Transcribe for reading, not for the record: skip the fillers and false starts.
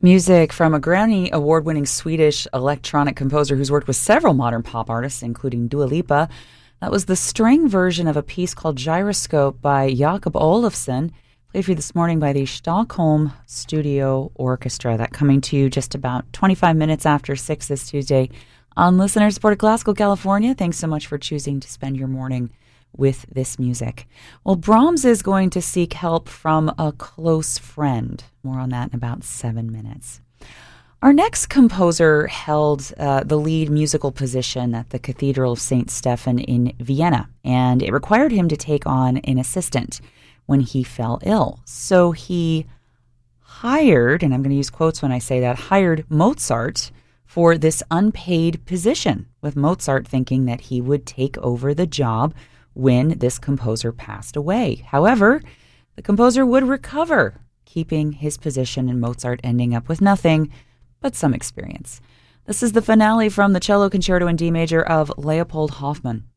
Music from a Grammy award-winning Swedish electronic composer who's worked with several modern pop artists, including Dua Lipa. That was the string version of a piece called Gyroscope by Jakob Olofsson, played for you this morning by the Stockholm Studio Orchestra. That coming to you just about 25 minutes after 6 this Tuesday on listener-supported Classical California. Thanks so much for choosing to spend your morning with this music. Well, Brahms is going to seek help from a close friend. More on that in about 7 minutes. Our next composer held the lead musical position at the Cathedral of St. Stephen in Vienna, and it required him to take on an assistant when he fell ill. So he hired, and I'm going to use quotes when I say that, hired Mozart for this unpaid position, with Mozart thinking that he would take over the job when this composer passed away. However, the composer would recover, keeping his position, and Mozart ending up with nothing but some experience. This is the finale from the Cello Concerto in D major of Leopold Hoffmann.